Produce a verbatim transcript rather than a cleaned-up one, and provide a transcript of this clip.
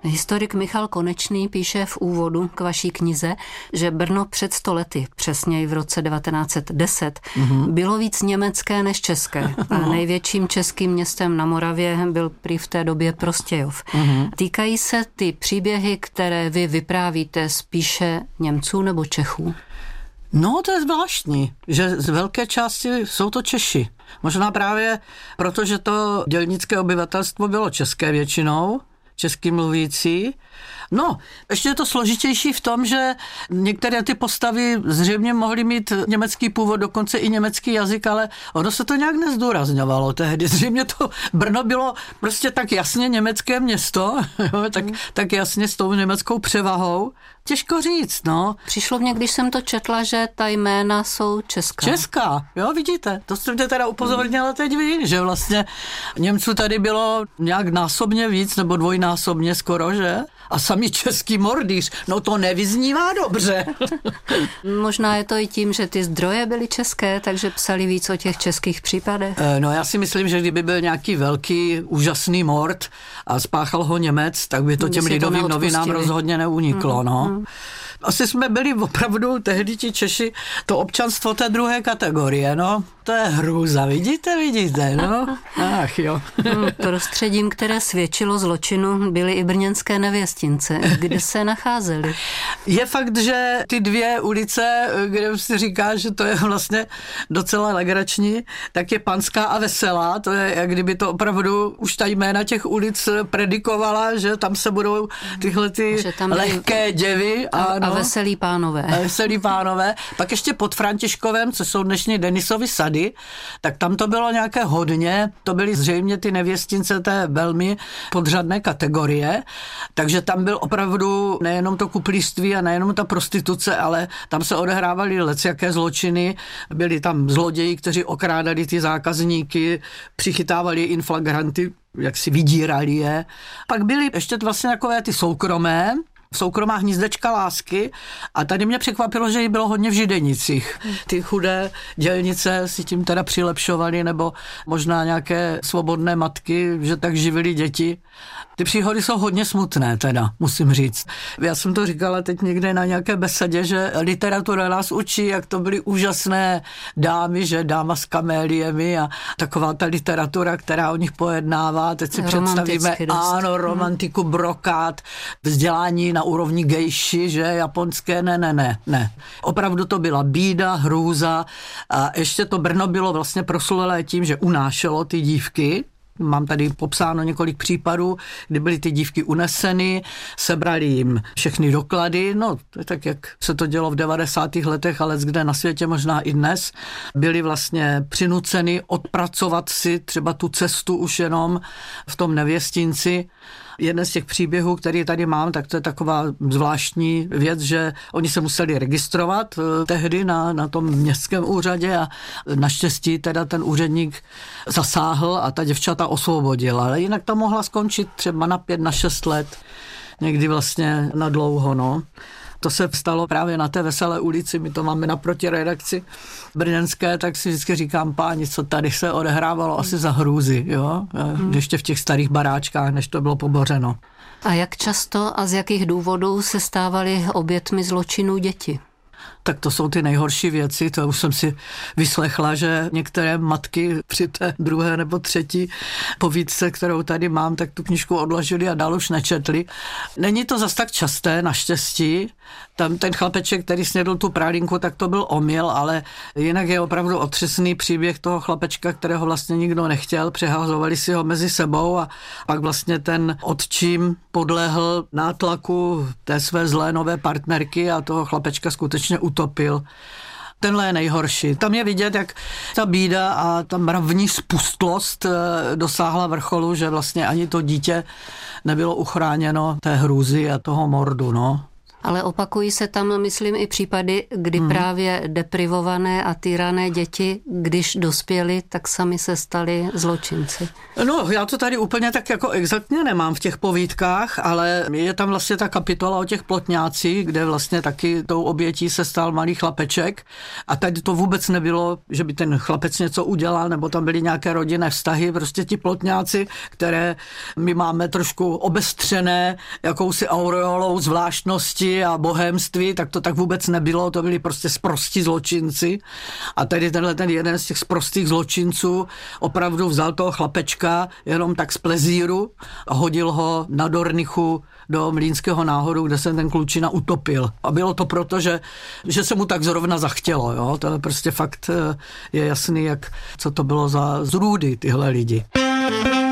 Historik Michal Konečný píše v úvodu k vaší knize, že Brno před sto lety, přesněji v roce devatenáct set deset, mm-hmm. bylo víc německé než české. A největším českým městem na Moravě byl prý v té době Prostějov. Mm-hmm. Týkají se ty příběhy, které vy vyprávíte, spíše Němců nebo Čechů? No, to je zvláštní, že z velké části jsou to Češi. Možná právě proto, že to dělnické obyvatelstvo bylo české většinou, česky mluvící. No, ještě je to složitější v tom, že některé ty postavy zřejmě mohly mít německý původ, dokonce i německý jazyk, ale ono se to nějak nezdůrazňovalo tehdy. Zřejmě to Brno bylo prostě tak jasně německé město, tak, tak jasně s tou německou převahou. Těžko říct, no. Přišlo mě, když jsem to četla, že ta jména jsou česká. Česká, jo, vidíte. To jste mě teda upozornila teď vy, že vlastně Němců tady bylo nějak násobně víc, nebo dvojnásobně skoro, že? A sami český mordýř, no to nevyznívá dobře. Možná je to i tím, že ty zdroje byly české, takže psali víc o těch českých případech. No já si myslím, že kdyby byl nějaký velký, úžasný mord a spáchal ho Němec, tak by to těm lidovým novinám rozhodně neuniklo, mm, no. Mm. Asi jsme byli opravdu tehdy ti Češi to občanstvo té druhé kategorie, no. To je hrůza, vidíte, vidíte, no. Ach jo. Prostředím, které svědčilo zločinu, byly i brněnské nevěstince. Kde se nacházely? Je fakt, že ty dvě ulice, kde si říká, že to je vlastně docela legrační, tak je Panská a Veselá. To je, jak kdyby to opravdu už ta jména těch ulic predikovala, že tam se budou tyhle ty lehké děvy. A, a veselí pánové. A veselí pánové. Pak ještě pod Františkovem, co jsou dnešní Denisovy sady, tak tam to bylo nějaké hodně, to byly zřejmě ty nevěstince té velmi podřadné kategorie, takže tam byl opravdu nejenom to kuplíství a nejenom ta prostituce, ale tam se odehrávaly lecjaké zločiny, byli tam zloději, kteří okrádali ty zákazníky, přichytávali inflagranty, jak si vydírali je. Pak byly ještě vlastně takové ty soukromé, soukromá hnízdečka lásky a tady mě překvapilo, že jí bylo hodně v Židenicích. Ty chudé dělnice si tím teda přilepšovaly, nebo možná nějaké svobodné matky, že tak živili děti. Ty příhody jsou hodně smutné teda, musím říct. Já jsem to říkala teď někde na nějaké besedě, že literatura nás učí, jak to byly úžasné dámy, že dáma s kaméliemi a taková ta literatura, která o nich pojednává. Teď si představíme, ano, romantiku, brokát, vzdělání na úrovni gejši, že japonské, ne, ne, ne, ne. Opravdu to byla bída, hrůza a ještě to Brno bylo vlastně proslulé tím, že unášelo ty dívky. Mám tady popsáno několik případů, kdy byly ty dívky uneseny, sebrali jim všechny doklady, no to je tak, jak se to dělo v devadesátých letech, ale kde na světě možná i dnes, byly vlastně přinuceny odpracovat si třeba tu cestu už jenom v tom nevěstinci. Jeden z těch příběhů, který tady mám, tak to je taková zvláštní věc, že oni se museli registrovat tehdy na, na tom městském úřadě a naštěstí teda ten úředník zasáhl a ta děvčata osvobodil, ale jinak to mohla skončit třeba na pět, na šest let, někdy vlastně na dlouho, no. To se stalo právě na té Veselé ulici, my to máme naproti redakci brněnské, tak si vždycky říkám, páni, co tady se odehrávalo asi za hrůzy, jo? Ještě v těch starých baráčkách, než to bylo pobořeno. A jak často a z jakých důvodů se stávaly obětmi zločinů děti? Tak to jsou ty nejhorší věci, to už jsem si vyslechla, že některé matky při té druhé nebo třetí povídce, kterou tady mám, tak tu knížku odložili a dál už nečetli. Není to zas tak časté, naštěstí. Tam ten chlapeček, který snědl tu pralinku, tak to byl omyl, ale jinak je opravdu otřesný příběh toho chlapečka, kterého vlastně nikdo nechtěl, přehazovali si ho mezi sebou a pak vlastně ten otčím podlehl nátlaku té své zlé nové partnerky a toho chlapečka skutečně utopil. Tenhle je nejhorší. Tam je vidět, jak ta bída a ta mravní spustlost dosáhla vrcholu, že vlastně ani to dítě nebylo uchráněno té hrůzy a toho mordu, no. Ale opakují se tam, myslím, i případy, kdy hmm. právě deprivované a týrané děti, když dospěly, tak sami se stali zločinci. No, já to tady úplně tak jako exaktně nemám v těch povídkách, ale je tam vlastně ta kapitola o těch plotňácích, kde vlastně taky tou obětí se stal malý chlapeček a tady to vůbec nebylo, že by ten chlapec něco udělal, nebo tam byly nějaké rodinné vztahy, prostě ti plotňáci, které my máme trošku obestřené jakousi aureolou zvláštnosti a bohémství, tak to tak vůbec nebylo, to byli prostě sprostí zločinci a tady tenhle ten jeden z těch sprostých zločinců opravdu vzal toho chlapečka jenom tak z plezíru a hodil ho na Dornichu do Mlýnského náhodu, kde se ten klučina utopil. A bylo to proto, že, že se mu tak zrovna zachtělo. Jo? To je prostě fakt je jasný, jak, co to bylo za zrůdy tyhle lidi.